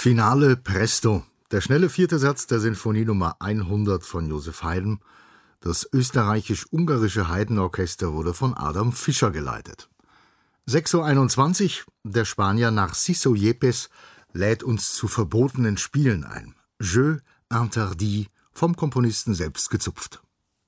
Finale presto. Der schnelle vierte Satz der Sinfonie Nummer 100 von Joseph Haydn. Das österreichisch-ungarische Haydn-Orchester wurde von Adam Fischer geleitet. 6:21 Uhr, der Spanier Narciso Yepes lädt uns zu verbotenen Spielen ein. Jeu interdit, vom Komponisten selbst gezupft.